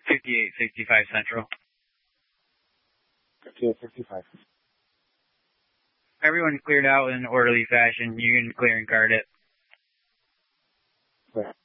5865 Central. 5865. Everyone cleared out in an orderly fashion. You can clear and guard it. Right.